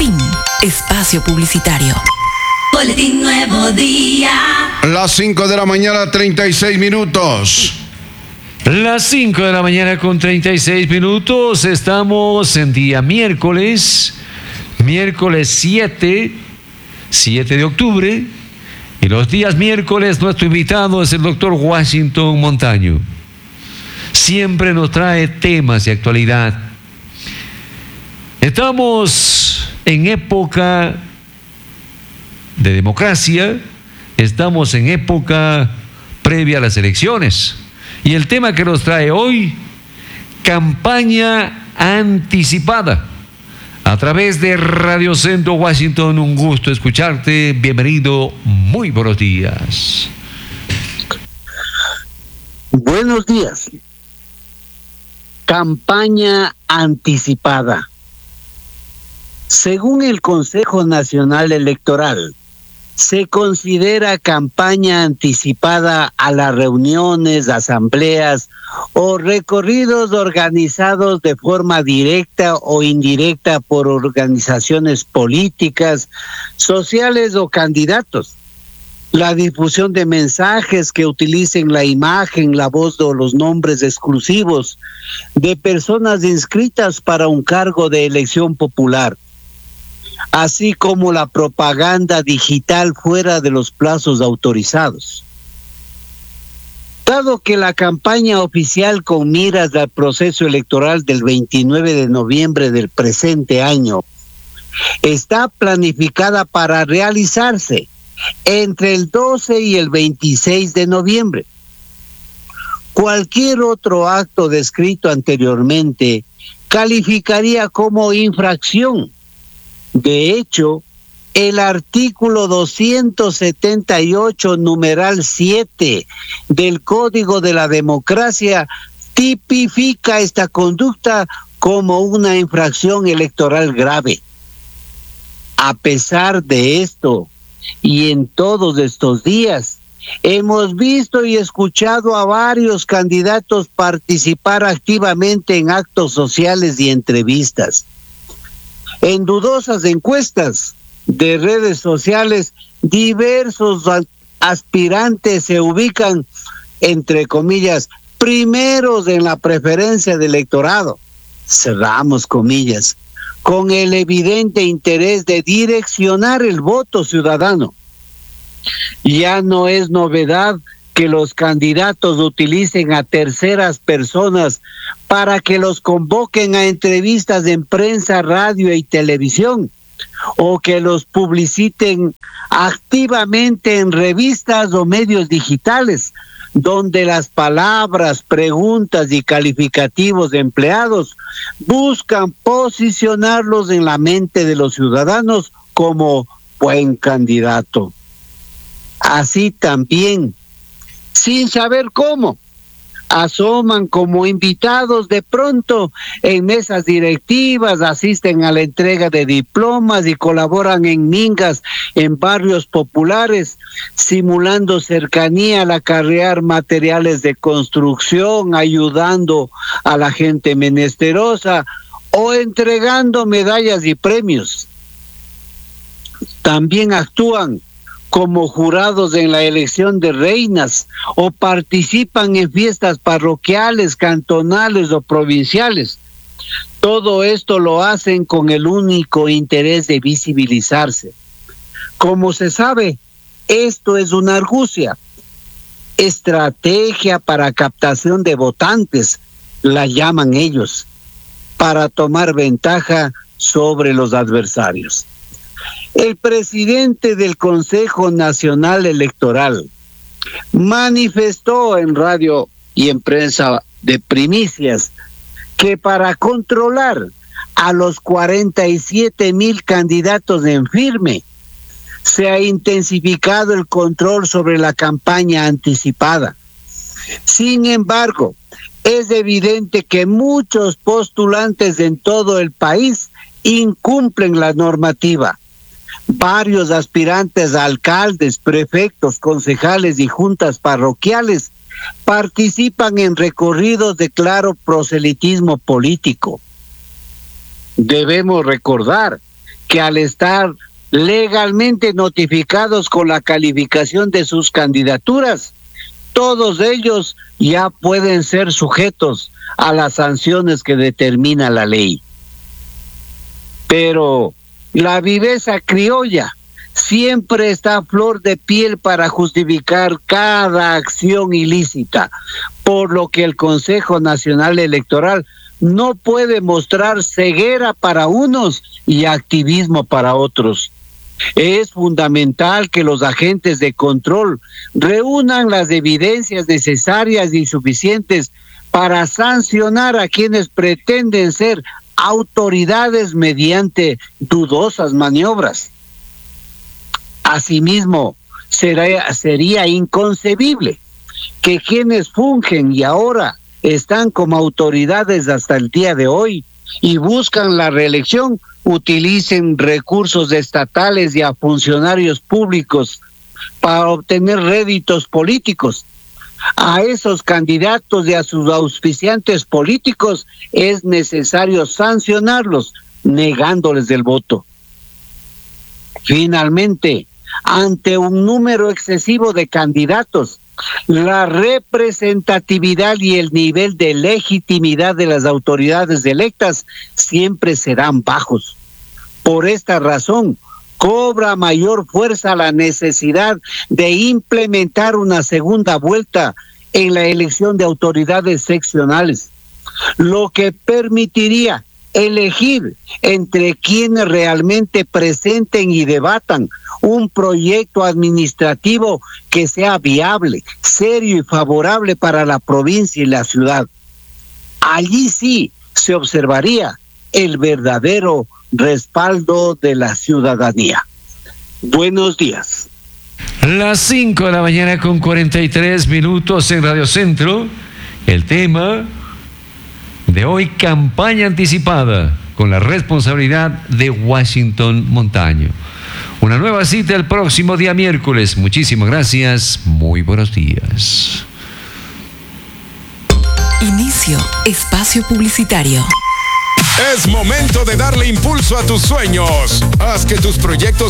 Fin. Espacio publicitario. Boletín Nuevo Día. Las 5 de la mañana, 36 minutos. Las 5 de la mañana con 36 minutos. Estamos en día miércoles 7 de octubre. Y los días miércoles nuestro invitado es el doctor Washington Montaño. Siempre nos trae temas de actualidad. Estamos en época de democracia, estamos en época previa a las elecciones. Y el tema que nos trae hoy, campaña anticipada. A través de Radio Centro Washington, un gusto escucharte. Bienvenido, muy buenos días. Buenos días. Campaña anticipada. Según el Consejo Nacional Electoral, se considera campaña anticipada a las reuniones, asambleas o recorridos organizados de forma directa o indirecta por organizaciones políticas, sociales o candidatos. La difusión de mensajes que utilicen la imagen, la voz o los nombres exclusivos de personas inscritas para un cargo de elección popular, así como la propaganda digital fuera de los plazos autorizados. Dado que la campaña oficial con miras al proceso electoral del 29 de noviembre del presente año está planificada para realizarse entre el 12 y el 26 de noviembre, cualquier otro acto descrito anteriormente calificaría como infracción. De hecho, el artículo 278, numeral 7 del Código de la Democracia tipifica esta conducta como una infracción electoral grave. A pesar de esto, y en todos estos días, hemos visto y escuchado a varios candidatos participar activamente en actos sociales y entrevistas. En dudosas encuestas de redes sociales, diversos aspirantes se ubican, entre comillas, primeros en la preferencia del electorado, cerramos comillas, con el evidente interés de direccionar el voto ciudadano. Ya no es novedad que los candidatos utilicen a terceras personas para que los convoquen a entrevistas en prensa, radio y televisión, o que los publiciten activamente en revistas o medios digitales, donde las palabras, preguntas y calificativos empleados buscan posicionarlos en la mente de los ciudadanos como buen candidato. Así también, sin saber cómo, asoman como invitados de pronto en mesas directivas, asisten a la entrega de diplomas y colaboran en mingas en barrios populares, simulando cercanía al acarrear materiales de construcción, ayudando a la gente menesterosa o entregando medallas y premios. También actúan como jurados en la elección de reinas o participan en fiestas parroquiales, cantonales o provinciales. Todo esto lo hacen con el único interés de visibilizarse. Como se sabe, esto es una argucia, estrategia para captación de votantes, la llaman ellos, para tomar ventaja sobre los adversarios. El presidente del Consejo Nacional Electoral manifestó en radio y en prensa de primicias que para controlar a los 47,000 candidatos en firme se ha intensificado el control sobre la campaña anticipada. Sin embargo, es evidente que muchos postulantes en todo el país incumplen la normativa. Varios aspirantes a alcaldes, prefectos, concejales y juntas parroquiales participan en recorridos de claro proselitismo político. Debemos recordar que al estar legalmente notificados con la calificación de sus candidaturas, todos ellos ya pueden ser sujetos a las sanciones que determina la ley. Pero la viveza criolla siempre está a flor de piel para justificar cada acción ilícita, por lo que el Consejo Nacional Electoral no puede mostrar ceguera para unos y activismo para otros. Es fundamental que los agentes de control reúnan las evidencias necesarias y suficientes para sancionar a quienes pretenden ser autoridades mediante dudosas maniobras. Asimismo, sería inconcebible que quienes fungen y ahora están como autoridades hasta el día de hoy y buscan la reelección, utilicen recursos estatales y a funcionarios públicos para obtener réditos políticos. A esos candidatos y a sus auspiciantes políticos es necesario sancionarlos, negándoles el voto. Finalmente, ante un número excesivo de candidatos, la representatividad y el nivel de legitimidad de las autoridades electas siempre serán bajos. Por esta razón, cobra mayor fuerza la necesidad de implementar una segunda vuelta en la elección de autoridades seccionales, lo que permitiría elegir entre quienes realmente presenten y debatan un proyecto administrativo que sea viable, serio y favorable para la provincia y la ciudad. Allí sí se observaría el verdadero respaldo de la ciudadanía. Buenos días. Las 5 de la mañana con 43 minutos en Radio Centro. El tema de hoy, campaña anticipada con la responsabilidad de Washington Montaño. Una nueva cita el próximo día miércoles. Muchísimas gracias. Muy buenos días. Inicio espacio publicitario. Es momento de darle impulso a tus sueños. Haz que tus proyectos